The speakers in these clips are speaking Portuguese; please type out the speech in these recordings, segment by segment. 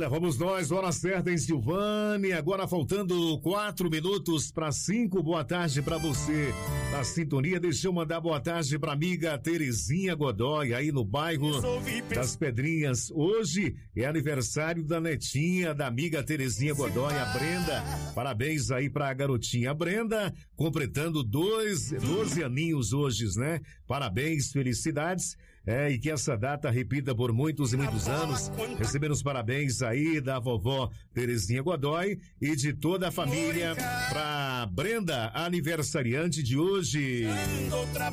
Olha, vamos nós, hora certa em Silvânia, agora faltando 4 minutos para 5. Boa tarde para você na sintonia. Deixa eu mandar boa tarde para amiga Terezinha Godoy, aí no bairro das Pedrinhas. Hoje é aniversário da netinha da amiga Terezinha Godoy, a Brenda. Parabéns aí para a garotinha Brenda, completando 12 aninhos hoje, né? Parabéns, felicidades. E que essa data repita por muitos e muitos anos. Recebendo os parabéns aí da vovó Terezinha Godoy e de toda a família pra Brenda, aniversariante de hoje. Outra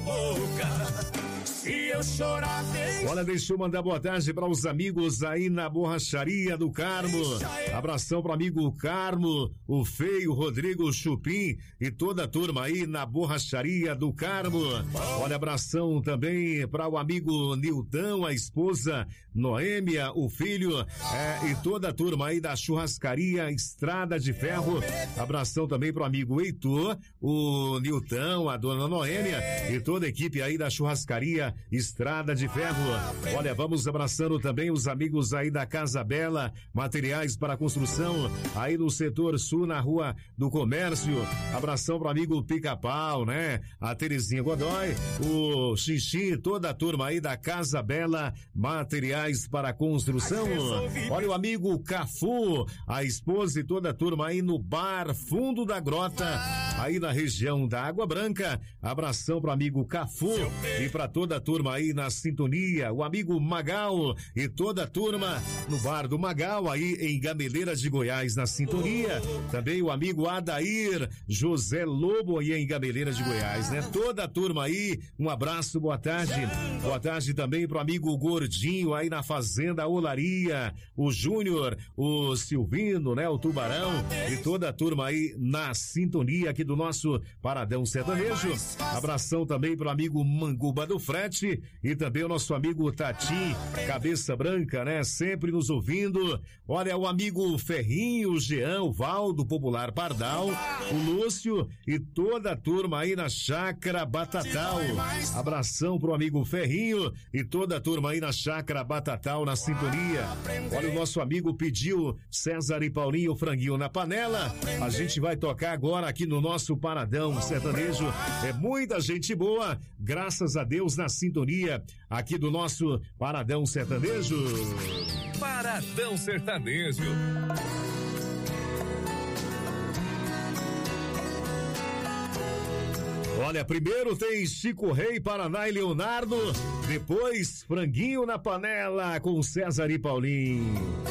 boca. Se eu chorar, olha, deixa eu mandar boa tarde para os amigos aí na Borracharia do Carmo. Abração para o amigo Carmo, o Feio, Rodrigo Chupim e toda a turma aí na Borracharia do Carmo. Olha, abração também para o amigo Nildão, a esposa Noêmia, o filho e toda a turma aí da Churrascaria Estrada de Ferro. Abração também para o amigo Heitor, o Nildão, a dona Noêmia e toda a equipe aí da Churrascaria Estrada de Ferro. Olha, vamos abraçando também os amigos aí da Casa Bela, materiais para construção, aí no setor sul, na Rua do Comércio. Abração pro amigo Pica-Pau, né? A Terezinha Godoy, o Xixi, toda a turma aí da Casa Bela, materiais para construção. Olha o amigo Cafu, a esposa e toda a turma aí no bar Fundo da Grota, aí na região da Água Branca. Abração pro amigo Cafu e para toda a turma aí na sintonia, o amigo Magal e toda a turma no bar do Magal aí em Gameleira de Goiás na sintonia. Também o amigo Adair José Lobo aí em Gameleira de Goiás, né? Toda a turma aí, um abraço, boa tarde. Boa tarde também pro amigo Gordinho aí na Fazenda Olaria, o Júnior, o Silvino, né? O Tubarão e toda a turma aí na sintonia aqui do nosso Paradão Sertanejo. Abração também pro amigo Manguba do Frete e também o nosso amigo Tatim, cabeça branca, né? Sempre nos ouvindo. Olha, o amigo Ferrinho, o Jean, o Valdo, Popular Pardal, o Lúcio e toda a turma aí na Chácara Batatal. Abração pro amigo Ferrinho e toda a turma aí na Chácara Batatal na sintonia. Olha, o nosso amigo pediu César e Paulinho, franguinho na panela. A gente vai tocar agora aqui no nosso Paradão Sertanejo. É muita gente boa, graças a Deus, na sintonia aqui do nosso Paradão Sertanejo. Paradão Sertanejo. Olha, primeiro tem Chico Rei, Paraná e Leonardo, depois franguinho na panela com César e Paulinho.